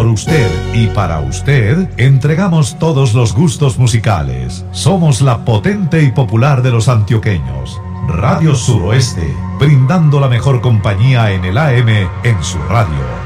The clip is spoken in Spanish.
Por usted y para usted, entregamos todos los gustos musicales. Somos la potente y popular de los antioqueños. Radio Suroeste, brindando la mejor compañía en el AM en su radio.